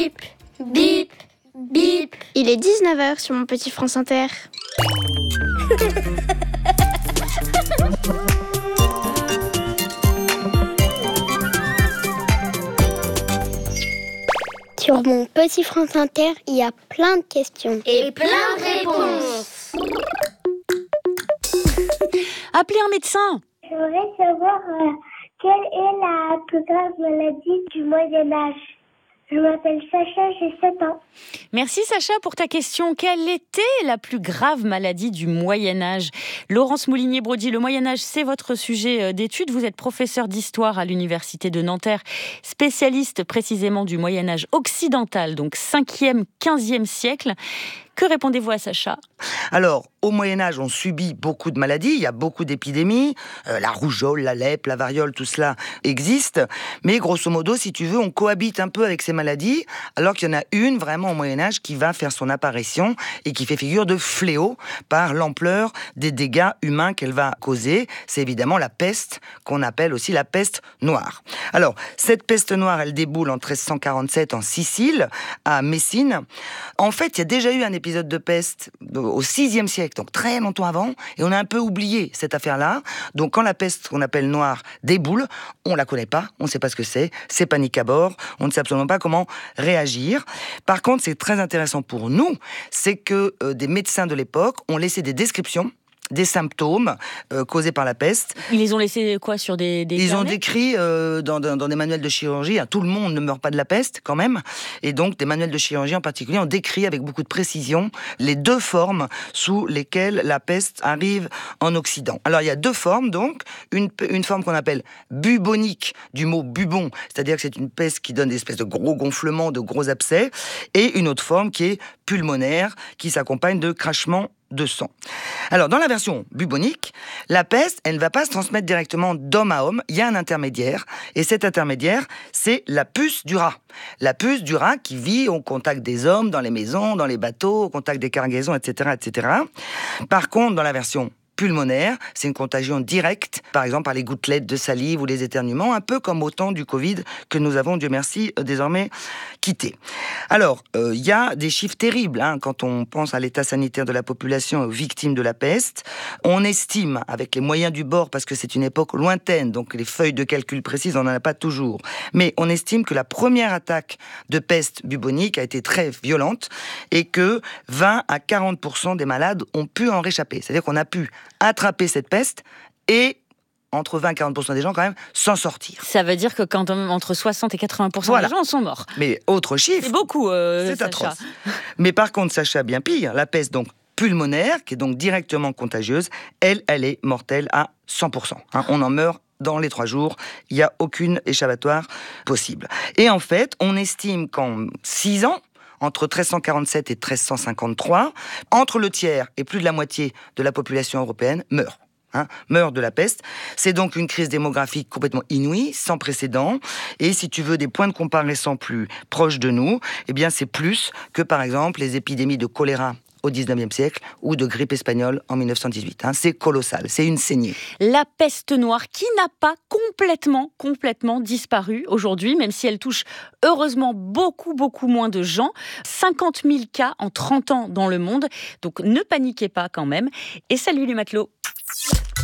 Bip, bip. Il est 19h sur mon petit France Inter. Sur mon petit France Inter, il y a plein de questions. Et plein de réponses. Appelez un médecin. Je voudrais savoir quelle est la plus grave maladie du Moyen-Âge. Je m'appelle Sacha, j'ai 7 ans. Merci Sacha pour ta question. Quelle était la plus grave maladie du Moyen-Âge ? Laurence Moulinier-Brody, le Moyen-Âge, c'est votre sujet d'étude. Vous êtes professeur d'histoire à l'Université de Nanterre, spécialiste précisément du Moyen-Âge occidental, donc 5e, 15e siècle. Que répondez-vous à Sacha ? Alors, au Moyen-Âge, on subit beaucoup de maladies, il y a beaucoup d'épidémies, la rougeole, la lèpre, la variole, tout cela existe. Mais grosso modo, si tu veux, on cohabite un peu avec ces maladies, alors qu'il y en a une vraiment au Moyen-Âge qui va faire son apparition et qui fait figure de fléau par l'ampleur des dégâts humains qu'elle va causer. C'est évidemment la peste, qu'on appelle aussi la peste noire. Alors, cette peste noire, elle déboule en 1347 en Sicile, à Messine. En fait, il y a déjà eu un épisode de peste au 6e siècle, donc très longtemps avant, et on a un peu oublié cette affaire-là. Donc quand la peste qu'on appelle noire déboule, on la connaît pas, on ne sait pas ce que c'est panique à bord, on ne sait absolument pas comment réagir. Par contre, c'est très intéressant pour nous, c'est que des médecins de l'époque ont laissé des descriptions des symptômes causés par la peste. Ils les ont laissés quoi sur des Ils carnets ? ont décrit dans des manuels de chirurgie, tout le monde ne meurt pas de la peste quand même, et donc des manuels de chirurgie en particulier ont décrit avec beaucoup de précision les deux formes sous lesquelles la peste arrive en Occident. Alors il y a deux formes donc, une forme qu'on appelle bubonique, du mot bubon, c'est-à-dire que c'est une peste qui donne des espèces de gros gonflements, de gros abcès, et une autre forme qui est pulmonaire, qui s'accompagne de crachements de sang. Alors, dans la version bubonique, la peste, elle ne va pas se transmettre directement d'homme à homme. Il y a un intermédiaire, et cet intermédiaire, c'est la puce du rat. La puce du rat qui vit au contact des hommes, dans les maisons, dans les bateaux, au contact des cargaisons, etc., etc. Par contre, dans la version pulmonaire, c'est une contagion directe, par exemple par les gouttelettes de salive ou les éternuements, un peu comme au temps du Covid que nous avons, Dieu merci, désormais quitté. Alors, il y a des chiffres terribles quand on pense à l'état sanitaire de la population aux victimes de la peste. On estime, avec les moyens du bord, parce que c'est une époque lointaine, donc les feuilles de calcul précises, on n'en a pas toujours, mais on estime que la première attaque de peste bubonique a été très violente et que 20 à 40% des malades ont pu en réchapper. C'est-à-dire qu'on a pu attraper cette peste et entre 20 et 40% des gens quand même s'en sortir. Ça veut dire que quand entre 60 et 80% des gens sont morts. Mais autre chiffre. C'est beaucoup, c'est Sacha. atroce. Mais par contre, Sacha, bien pire, la peste donc pulmonaire, qui est donc directement contagieuse, elle est mortelle à 100%. On en meurt dans les 3 jours, il n'y a aucune échappatoire possible. Et en fait, on estime qu'en 6 ans, entre 1347 et 1353, entre le tiers et plus de la moitié de la population européenne meurt de la peste. C'est donc une crise démographique complètement inouïe, sans précédent. Et si tu veux des points de comparaison plus proches de nous, eh bien c'est plus que par exemple les épidémies de choléra au 19e siècle ou de grippe espagnole en 1918. C'est colossal, c'est une saignée. La peste noire qui n'a pas complètement disparu aujourd'hui, même si elle touche heureusement beaucoup moins de gens. 50 000 cas en 30 ans dans le monde. Donc ne paniquez pas quand même. Et salut les matelots.